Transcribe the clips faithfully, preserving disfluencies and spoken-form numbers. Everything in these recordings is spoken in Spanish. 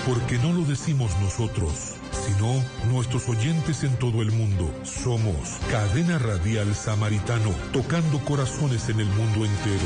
Porque no lo decimos nosotros, sino nuestros oyentes en todo el mundo. Somos Cadena Radial Samaritano, tocando corazones en el mundo entero.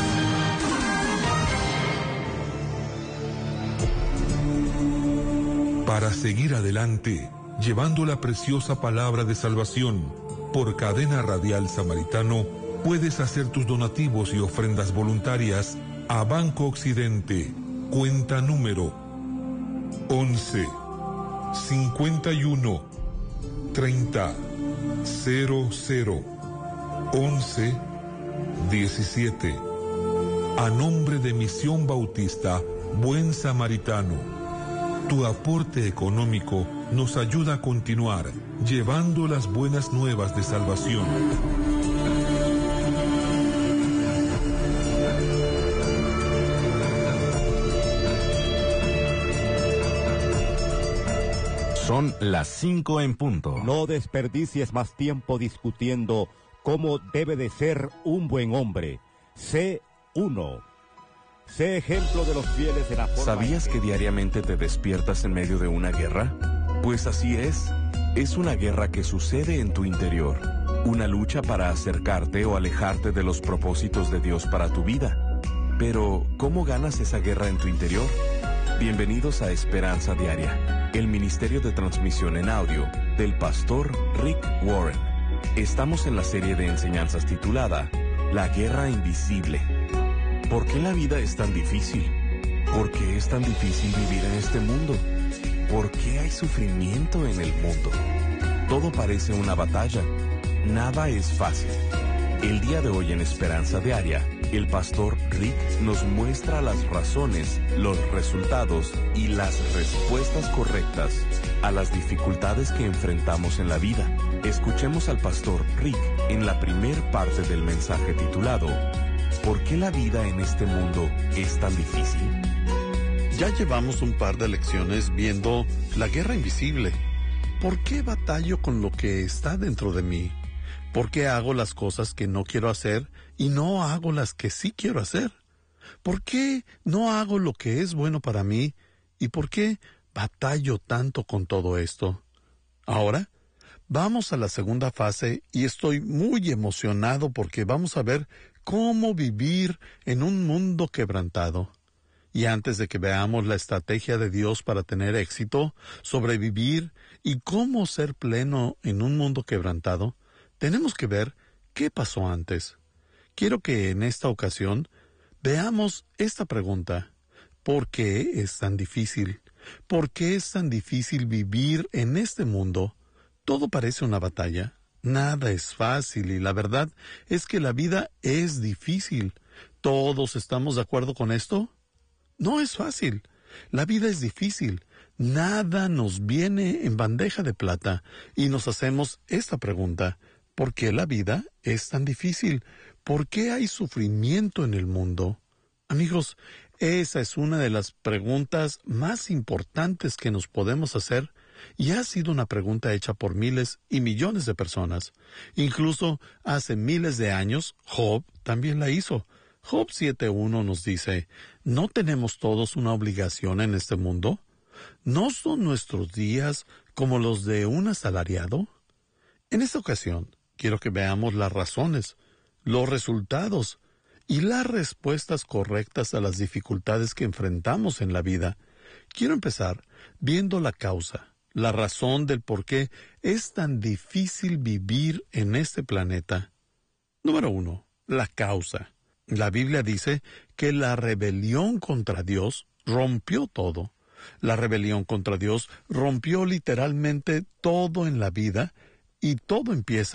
Para seguir adelante, llevando la preciosa palabra de salvación, por Cadena Radial Samaritano, puedes hacer tus donativos y ofrendas voluntarias a Banco Occidente, cuenta número once, cincuenta y uno, treinta, cero cero, once, diecisiete. A nombre de Misión Bautista Buen Samaritano. Tu aporte económico nos ayuda a continuar llevando las buenas nuevas de salvación. Son las cinco en punto. No desperdicies más tiempo discutiendo cómo debe de ser un buen hombre. Sé uno. Sé ejemplo de los fieles en la forma. ¿Sabías que diariamente te despiertas en medio de una guerra? Pues así es. Es una guerra que sucede en tu interior. Una lucha para acercarte o alejarte de los propósitos de Dios para tu vida. Pero, ¿cómo ganas esa guerra en tu interior? Bienvenidos a Esperanza Diaria, el ministerio de transmisión en audio del pastor Rick Warren. Estamos en la serie de enseñanzas titulada La Guerra Invisible. ¿Por qué la vida es tan difícil? ¿Por qué es tan difícil vivir en este mundo? ¿Por qué hay sufrimiento en el mundo? Todo parece una batalla. Nada es fácil. El día de hoy en Esperanza Diaria, el pastor Rick nos muestra las razones, los resultados y las respuestas correctas a las dificultades que enfrentamos en la vida. Escuchemos al pastor Rick en la primer parte del mensaje titulado ¿Por qué la vida en este mundo es tan difícil? Ya llevamos un par de lecciones viendo la guerra invisible. ¿Por qué batallo con lo que está dentro de mí? ¿Por qué hago las cosas que no quiero hacer y no hago las que sí quiero hacer? ¿Por qué no hago lo que es bueno para mí? ¿Y por qué batallo tanto con todo esto? Ahora, vamos a la segunda fase y estoy muy emocionado porque vamos a ver cómo vivir en un mundo quebrantado. Y antes de que veamos la estrategia de Dios para tener éxito, sobrevivir y cómo ser pleno en un mundo quebrantado, tenemos que ver qué pasó antes. Quiero que en esta ocasión veamos esta pregunta. ¿Por qué es tan difícil? ¿Por qué es tan difícil vivir en este mundo? Todo parece una batalla. Nada es fácil y la verdad es que la vida es difícil. ¿Todos estamos de acuerdo con esto? No es fácil. La vida es difícil. Nada nos viene en bandeja de plata y nos hacemos esta pregunta. ¿Por qué la vida es tan difícil? ¿Por qué hay sufrimiento en el mundo? Amigos, esa es una de las preguntas más importantes que nos podemos hacer y ha sido una pregunta hecha por miles y millones de personas. Incluso hace miles de años, Job también la hizo. Job siete uno nos dice, ¿no tenemos todos una obligación en este mundo? ¿No son nuestros días como los de un asalariado? En esta ocasión, quiero que veamos las razones, los resultados y las respuestas correctas a las dificultades que enfrentamos en la vida. Quiero empezar viendo la causa, la razón del por qué es tan difícil vivir en este planeta. Número uno, la causa. La Biblia dice que la rebelión contra Dios rompió todo. La rebelión contra Dios rompió literalmente todo en la vida y todo empieza